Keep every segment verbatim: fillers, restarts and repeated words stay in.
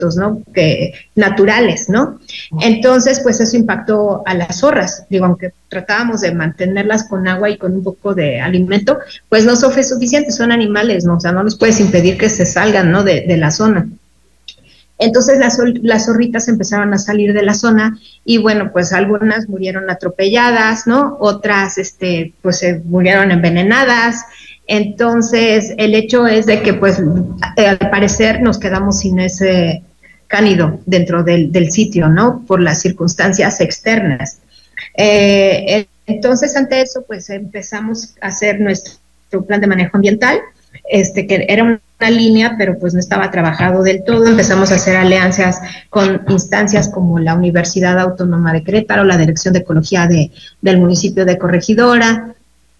¿no? Que, naturales, ¿no? Entonces, pues eso impactó a las zorras. Digo, aunque tratábamos de mantenerlas con agua y con un poco de alimento, pues no fue suficiente, son animales, ¿no? O sea, no les puedes impedir que se salgan, ¿no? De, de la zona. Entonces las, las zorritas empezaron a salir de la zona y bueno, pues algunas murieron atropelladas, ¿no? Otras, este, pues se murieron envenenadas. Entonces el hecho es de que pues eh, al parecer nos quedamos sin ese cánido dentro del, del sitio, ¿no? Por las circunstancias externas. Eh, entonces ante eso pues empezamos a hacer nuestro plan de manejo ambiental, este, que era una línea, pero pues no estaba trabajado del todo. Empezamos a hacer alianzas con instancias como la Universidad Autónoma de Querétaro, la Dirección de Ecología de, del municipio de Corregidora,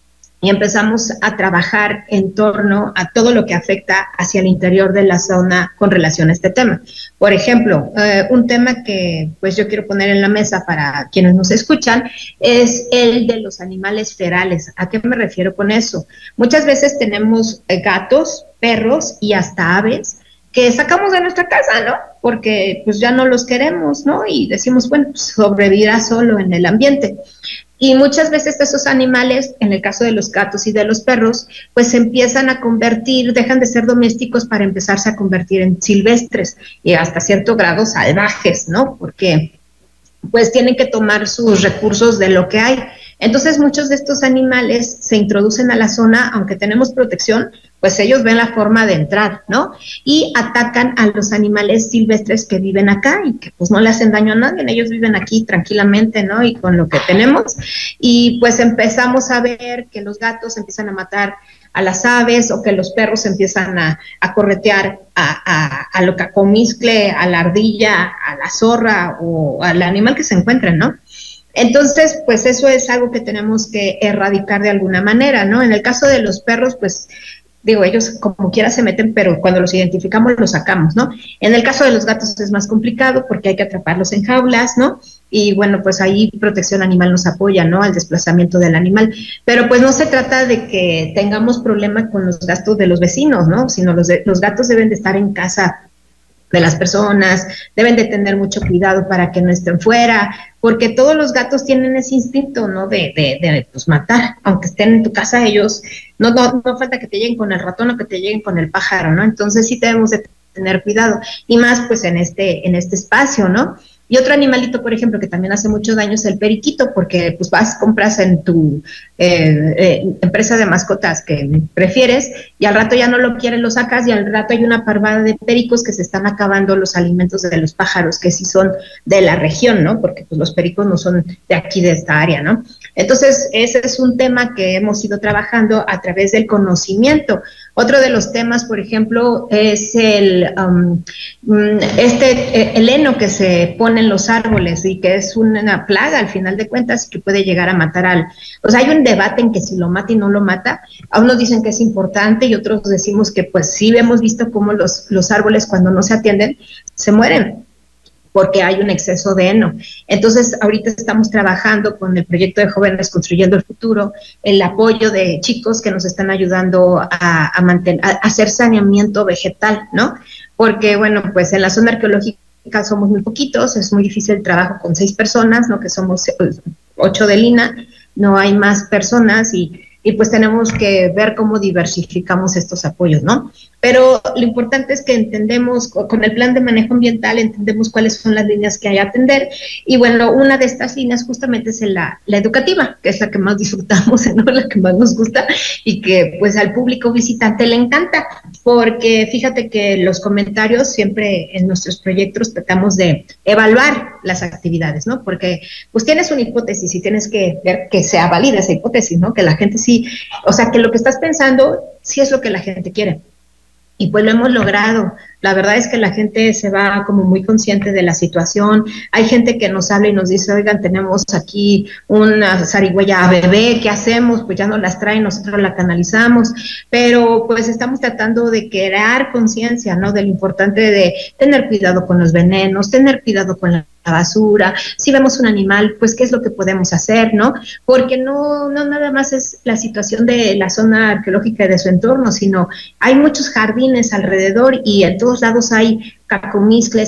y empezamos a trabajar en torno a todo lo que afecta hacia el interior de la zona con relación a este tema. Por ejemplo, eh, un tema que pues yo quiero poner en la mesa para quienes nos escuchan es el de los animales ferales. ¿A qué me refiero con eso? Muchas veces tenemos eh, gatos, perros y hasta aves que sacamos de nuestra casa, ¿no? Porque pues ya no los queremos, ¿no? Y decimos, bueno, pues sobrevivirá solo en el ambiente. Y muchas veces esos animales, en el caso de los gatos y de los perros, pues se empiezan a convertir, dejan de ser domésticos para empezarse a convertir en silvestres y hasta cierto grado salvajes, ¿no? Porque pues tienen que tomar sus recursos de lo que hay. Entonces muchos de estos animales se introducen a la zona, aunque tenemos protección, pues ellos ven la forma de entrar, ¿no? Y atacan a los animales silvestres que viven acá y que pues no le hacen daño a nadie, ellos viven aquí tranquilamente, ¿no? Y con lo que tenemos. Y pues empezamos a ver que los gatos empiezan a matar a las aves o que los perros empiezan a, a corretear a, a, a lo cacomiscle, a la ardilla, a la zorra o al animal que se encuentren, ¿no? Entonces, pues eso es algo que tenemos que erradicar de alguna manera, ¿no? En el caso de los perros, pues digo, ellos como quiera se meten, pero cuando los identificamos los sacamos, ¿no? En el caso de los gatos es más complicado porque hay que atraparlos en jaulas, ¿no? Y bueno, pues ahí Protección Animal nos apoya, ¿no? Al desplazamiento del animal. Pero pues no se trata de que tengamos problema con los gastos de los vecinos, ¿no? Sino los, de, los gatos deben de estar en casa de las personas, deben de tener mucho cuidado para que no estén fuera, porque todos los gatos tienen ese instinto, ¿no? De, de, de pues matar, aunque estén en tu casa, ellos, no, no, no falta que te lleguen con el ratón o que te lleguen con el pájaro, ¿no? Entonces sí debemos de tener cuidado, y más pues en este, en este espacio, ¿no? Y otro animalito, por ejemplo, que también hace mucho daño es el periquito, porque pues vas, compras en tu eh, eh, empresa de mascotas que prefieres y al rato ya no lo quieres, lo sacas y al rato hay una parvada de pericos que se están acabando los alimentos de los pájaros, que sí son de la región, ¿no? Porque pues los pericos no son de aquí, de esta área, ¿no? Entonces, ese es un tema que hemos ido trabajando a través del conocimiento. Otro de los temas, por ejemplo, es el um, este el heno que se pone en los árboles y que es una plaga al final de cuentas que puede llegar a matar al... O sea, hay un debate en que si lo mata y no lo mata. A unos dicen que es importante y otros decimos que pues sí hemos visto cómo los, los árboles cuando no se atienden se mueren porque hay un exceso de heno. Entonces, ahorita estamos trabajando con el proyecto de Jóvenes Construyendo el Futuro, el apoyo de chicos que nos están ayudando a, a, mantener, a hacer saneamiento vegetal, ¿no? Porque, bueno, pues en la zona arqueológica somos muy poquitos, es muy difícil el trabajo con seis personas, ¿no? Que somos ocho de Lina, no hay más personas y... y pues tenemos que ver cómo diversificamos estos apoyos, ¿no? Pero lo importante es que entendemos, con el plan de manejo ambiental, entendemos cuáles son las líneas que hay a atender, y bueno, una de estas líneas justamente es la, la educativa, que es la que más disfrutamos, ¿no? La que más nos gusta, y que pues al público visitante le encanta, porque fíjate que los comentarios siempre en nuestros proyectos tratamos de evaluar las actividades, ¿no? Porque pues tienes una hipótesis y tienes que ver que sea válida esa hipótesis, ¿no? Que la gente sí, o sea, que lo que estás pensando sí es lo que la gente quiere. Y pues lo hemos logrado. La verdad es que la gente se va como muy consciente de la situación. Hay gente que nos habla y nos dice, oigan, tenemos aquí una zarigüeya bebé, ¿qué hacemos? Pues ya nos las traen, nosotros la canalizamos. Pero pues estamos tratando de crear conciencia, ¿no? De lo importante de tener cuidado con los venenos, tener cuidado con la la basura, si vemos un animal, pues qué es lo que podemos hacer, ¿no? Porque no, no nada más es la situación de la zona arqueológica y de su entorno, sino hay muchos jardines alrededor y en todos lados hay cacomiscles,